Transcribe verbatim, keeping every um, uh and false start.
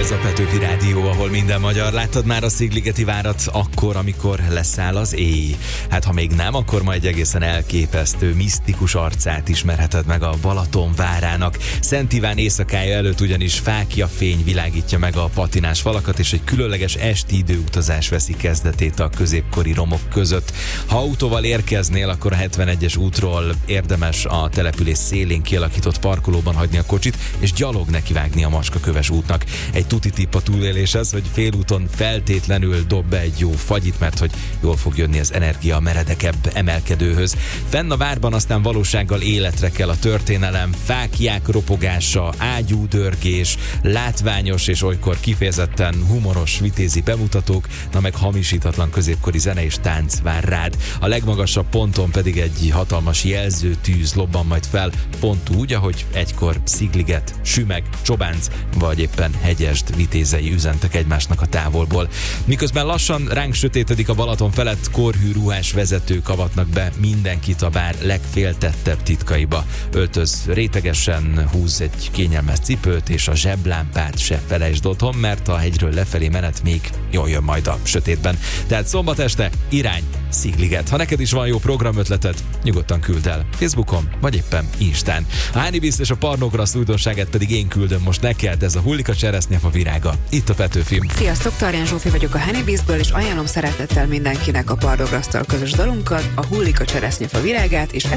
Ez a Petőfi Rádió, ahol minden magyar. Láttad már a Szigligeti várat akkor, amikor leszáll az éj? Hát ha még nem, akkor majd egészen elképesztő, misztikus arcát ismerheted meg a Balaton várának. Szent Iván éjszakája előtt ugyanis fákja fény világítja meg a patinás falakat, és egy különleges esti időutazás veszi kezdetét a középkori romok között. Ha autóval érkeznél, akkor a hetvenegyes útról érdemes a település szélén kialakított parkolóban hagyni a kocsit, és gyalog nekivágni a Macskaköves útnak. Egy tuti tipp a túléléshez, hogy félúton feltétlenül dob be egy jó fagyit, mert hogy jól fog jönni az energia a meredekebb emelkedőhöz. Fenn a várban aztán valósággal életre kell a történelem, fáklyák ropogása, ágyúdörgés, látványos és olykor kifejezetten humoros vitézi bemutatók, na meg hamisítatlan középkori zene és tánc vár rád. A legmagasabb ponton pedig egy hatalmas jelzőtűz lobban majd fel, pont úgy, ahogy egykor Szigliget, Sümeg, Csobánc vagy éppen Hegyesd vitézei üzentek egymásnak a távolból. Miközben lassan ránk sötétedik a Balaton felett, korhű ruhás vezetők avatnak be mindenkit a vár legféltettebb titkaiba. Öltöz rétegesen, húz egy kényelmes cipőt, és a zseblámpát se felejtsd otthon, mert a hegyről lefelé menet még jól jön majd a sötétben. Tehát szombat este irány Szigliget. Ha neked is van jó programötleted, nyugodtan küld el Facebookon, vagy éppen Instán. A Honeybees és a Parnograszt újdonságát pedig én küldöm most neked, ez a Hullik a cseresznyefa virága. Itt a Petőfi. Sziasztok, Tarján Zsófi vagyok a Honeybeesből, és ajánlom szeretettel mindenkinek a Parnograszttal közös dalunkat, a Hullik a cseresznyefa virágát, és ez